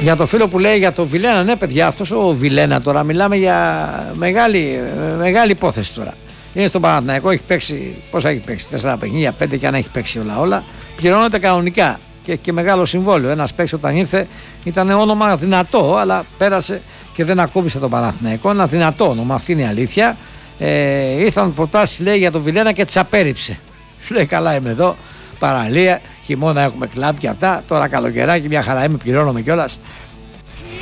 Για το φίλο που λέει για το Βιλένα, ναι παιδιά, αυτός ο Βιλένα τώρα μιλάμε για μεγάλη υπόθεση τώρα. Είναι στον Παναθηναϊκό, έχει παίξει, πόσα έχει παίξει, 4 παιχνίδια, 5 και αν έχει παίξει όλα, πληρώνεται κανονικά και έχει και μεγάλο συμβόλαιο. Ένας παίκτης όταν ήρθε ήταν όνομα δυνατό, αλλά πέρασε και δεν ακούμπησε τον Παναθηναϊκό. Ένα δυνατό όνομα, αυτή είναι η αλήθεια. Ήρθαν προτάσεις λέει για τον Βιλένα και τις απέρριψε. Σου λέει καλά είμαι εδώ, παραλία, χειμώνα έχουμε κλαμπ και αυτά. Τώρα καλοκαιράκι, μια χαρά είμαι, πληρώνομαι κιόλας.